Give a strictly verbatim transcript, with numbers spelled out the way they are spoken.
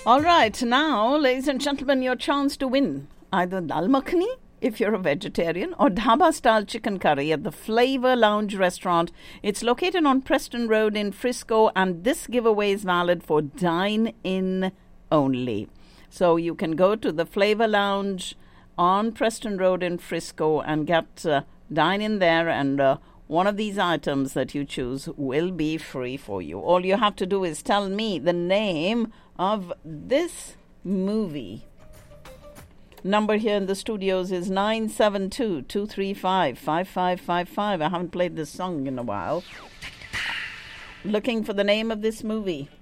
All right, now, ladies and gentlemen, your chance to win either dal makhani, if you're a vegetarian, or dhaba-style chicken curry at the Flavor Lounge restaurant. It's located on Preston Road in Frisco, and this giveaway is valid for dine-in only. So you can go to the Flavor Lounge on Preston Road in Frisco and get uh, dine in there, and uh, one of these items that you choose will be free for you. All you have to do is tell me the name of this movie. Number here in the studios is nine seven two, two three five, five five five five. I haven't played this song in a while. Looking for the name of this movie.